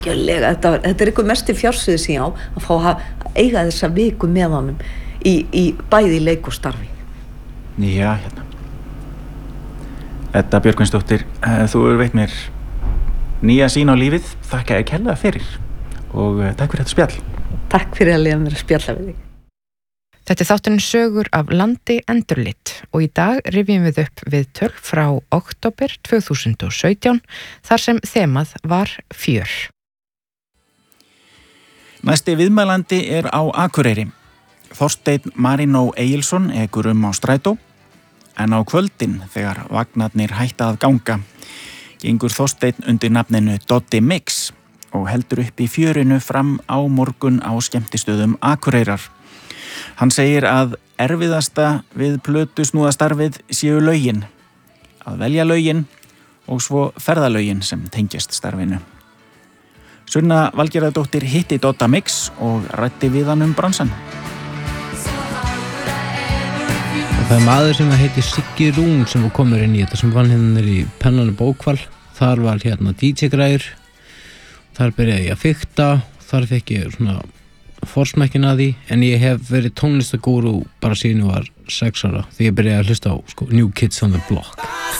Gjörlega, þetta einhver mesti fjársjóður sem ég á að fá að eiga þessa viku með honum í bæði leik og starfi. Já, hérna. Edda Björgvinsdóttir, þú veit mér nýja sýn á lífið, þakka ég kærlega fyrir og takk fyrir þetta spjall. Takk fyrir að leyfa mér að spjalla við þig. Þetta þátturinn sögur af landi endurlit og í dag rifjum við upp viðtöl frá október 2017 þar sem þemað var fjör. Næsti viðmælandi á Akureyri. Þorsteinn Marínó Egilsson ekur á strætó, en á kvöldin þegar vagnarnir hætta að ganga, gengur Þorsteinn undir nafninu Doddi Mix og heldur upp í fjörinu fram á morgun á skemmtistöðum Akureyrar. Hann segir að erfiðasta við plötusnúðastarfið séu lögin, að velja lögin og svo ferðalögin sem tengjast starfinu. Sunna Valgerðardóttir hitti Dodda Mix og ræddi við hann bransann. Það er maður sem heitir Siggi Rún sem var komur inn í þetta, sem vann hérna í Pennanum Bókval. Þar var hérna DJ-græður, þar byrjaði ég að fikta, þar fekk ég svona forsmekkin að því, en ég hef verið tónlistagúrú bara síðan ég var 6 ára, því ég byrjaði að hlusta á New Kids on the Block.